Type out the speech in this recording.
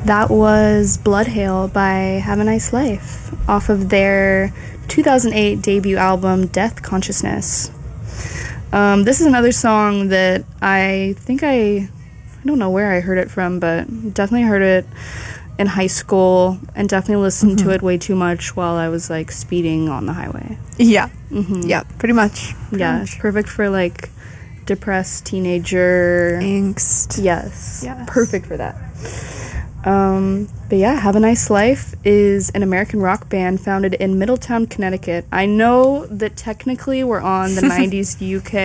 That was Blood Hail by Have a Nice Life off of their 2008 debut album Death Consciousness. This is another song that I think I don't know where I heard it from, but definitely heard it in high school and definitely listened to it way too much while I was like speeding on the highway. Yeah. Yeah, pretty much. It's perfect for like depressed teenager angst. Yes. Perfect for that. But yeah, Have a Nice Life is an American rock band founded in Middletown, Connecticut. I know that technically we're on the 90s UK